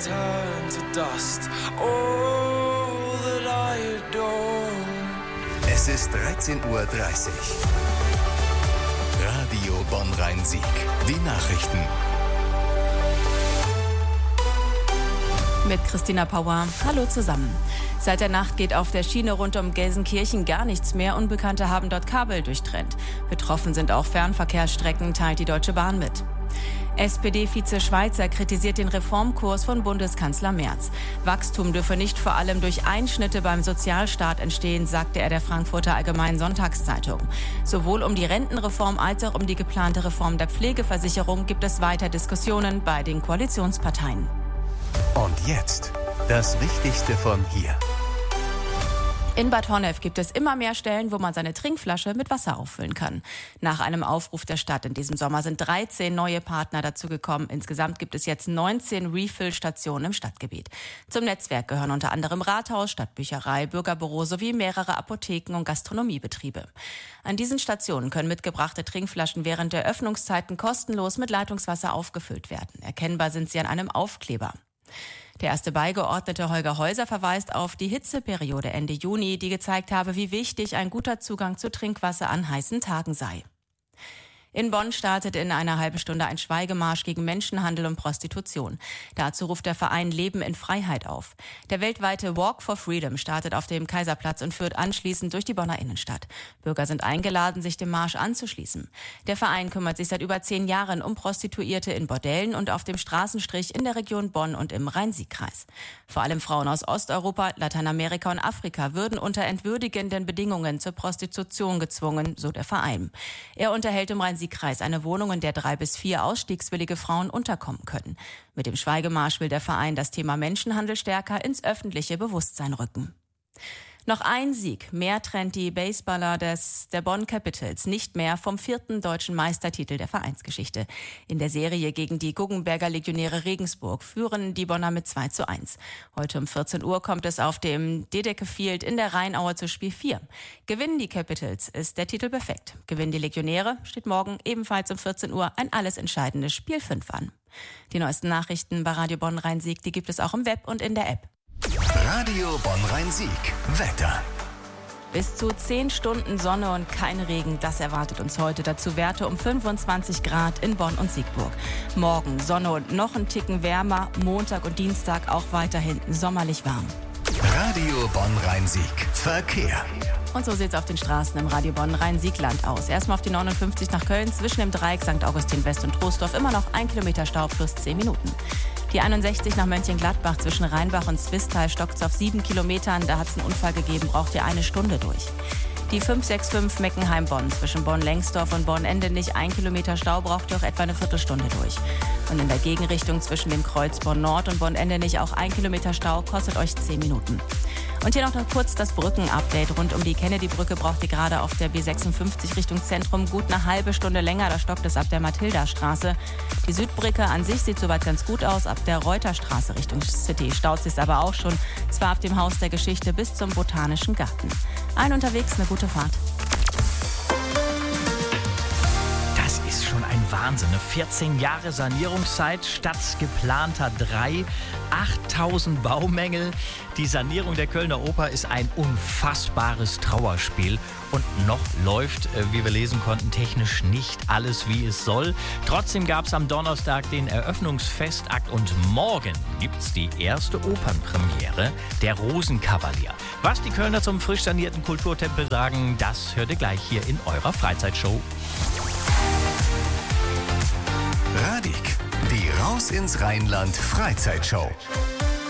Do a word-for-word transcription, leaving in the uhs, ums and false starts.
turn to dust. All that I adore. Es ist dreizehn Uhr dreißig. Radio Bonn-Rhein-Sieg. Die Nachrichten. Mit Christina Pauer. Hallo zusammen. Seit der Nacht geht auf der Schiene rund um Gelsenkirchen gar nichts mehr. Unbekannte haben dort Kabel durchtrennt. Betroffen sind auch Fernverkehrsstrecken, teilt die Deutsche Bahn mit. S P D-Vize Schweizer kritisiert den Reformkurs von Bundeskanzler Merz. Wachstum dürfe nicht vor allem durch Einschnitte beim Sozialstaat entstehen, sagte er der Frankfurter Allgemeinen Sonntagszeitung. Sowohl um die Rentenreform als auch um die geplante Reform der Pflegeversicherung gibt es weiter Diskussionen bei den Koalitionsparteien. Und jetzt das Wichtigste von hier. In Bad Honnef gibt es immer mehr Stellen, wo man seine Trinkflasche mit Wasser auffüllen kann. Nach einem Aufruf der Stadt in diesem Sommer sind dreizehn neue Partner dazugekommen. Insgesamt gibt es jetzt neunzehn Refill-Stationen im Stadtgebiet. Zum Netzwerk gehören unter anderem Rathaus, Stadtbücherei, Bürgerbüro sowie mehrere Apotheken und Gastronomiebetriebe. An diesen Stationen können mitgebrachte Trinkflaschen während der Öffnungszeiten kostenlos mit Leitungswasser aufgefüllt werden. Erkennbar sind sie an einem Aufkleber. Der erste Beigeordnete Holger Häuser verweist auf die Hitzeperiode Ende Juni, die gezeigt habe, wie wichtig ein guter Zugang zu Trinkwasser an heißen Tagen sei. In Bonn startet in einer halben Stunde ein Schweigemarsch gegen Menschenhandel und Prostitution. Dazu ruft der Verein Leben in Freiheit auf. Der weltweite Walk for Freedom startet auf dem Kaiserplatz und führt anschließend durch die Bonner Innenstadt. Bürger sind eingeladen, sich dem Marsch anzuschließen. Der Verein kümmert sich seit über zehn Jahren um Prostituierte in Bordellen und auf dem Straßenstrich in der Region Bonn und im Rhein-Sieg-Kreis. Vor allem Frauen aus Osteuropa, Lateinamerika und Afrika würden unter entwürdigenden Bedingungen zur Prostitution gezwungen, so der Verein. Er unterhält im Rhein-Sieg-Kreis eine Wohnung, in der drei bis vier ausstiegswillige Frauen unterkommen können. Mit dem Schweigemarsch will der Verein das Thema Menschenhandel stärker ins öffentliche Bewusstsein rücken. Noch ein Sieg mehr trennt die Baseballer des, der Bonn Capitals nicht mehr vom vierten deutschen Meistertitel der Vereinsgeschichte. In der Serie gegen die Guggenberger Legionäre Regensburg führen die Bonner mit zwei zu eins. Heute um vierzehn Uhr kommt es auf dem Dedeke Field in der Rheinaue zu Spiel vier. Gewinnen die Capitals, ist der Titel perfekt. Gewinnen die Legionäre, steht morgen ebenfalls um vierzehn Uhr ein alles entscheidendes Spiel fünf an. Die neuesten Nachrichten bei Radio Bonn-Rhein-Sieg, die gibt es auch im Web und in der App. Radio Bonn-Rhein-Sieg. Wetter. Bis zu zehn Stunden Sonne und kein Regen, das erwartet uns heute. Dazu Werte um fünfundzwanzig Grad in Bonn und Siegburg. Morgen Sonne und noch ein Ticken wärmer. Montag und Dienstag auch weiterhin sommerlich warm. Radio Bonn-Rhein-Sieg. Verkehr. Und so sieht es auf den Straßen im Radio Bonn-Rhein-Sieg-Land aus. Erstmal auf die neunundfünfzig nach Köln, zwischen dem Dreieck Sankt Augustin West und Troisdorf immer noch ein Kilometer Stau plus zehn Minuten. Die einundsechzig nach Mönchengladbach zwischen Rheinbach und Zwistal stockt auf sieben Kilometern. Da hat es einen Unfall gegeben, braucht ihr eine Stunde durch. Die fünf sechs fünf Meckenheim-Bonn zwischen Bonn-Lengsdorf und Bonn-Endenich ein Kilometer Stau, braucht ihr auch etwa eine Viertelstunde durch. Und in der Gegenrichtung zwischen dem Kreuz Bonn-Nord und Bonn-Endenich auch ein Kilometer Stau, kostet euch zehn Minuten. Und hier noch kurz das Brückenupdate. Rund um die Kennedy-Brücke braucht ihr gerade auf der B sechsundfünfzig Richtung Zentrum gut eine halbe Stunde länger. Da stockt es ab der Mathilda-Straße. Die Südbrücke an sich sieht soweit ganz gut aus. Ab der Reuterstraße Richtung City staut es aber auch schon. Zwar ab dem Haus der Geschichte bis zum Botanischen Garten. Allen unterwegs eine gute Fahrt. Das ist schon ein Wahnsinn. Eine vierzehn Jahre Sanierungszeit statt geplanter drei. achttausend Baumängel. Die Sanierung der Kölner Oper ist ein unfassbares Trauerspiel. Und noch läuft, wie wir lesen konnten, technisch nicht alles, wie es soll. Trotzdem gab es am Donnerstag den Eröffnungsfestakt und morgen gibt es die erste Opernpremiere, der Rosenkavalier. Was die Kölner zum frisch sanierten Kulturtempel sagen, das hört ihr gleich hier in eurer Freizeitshow. Radik, die Raus ins Rheinland Freizeitshow.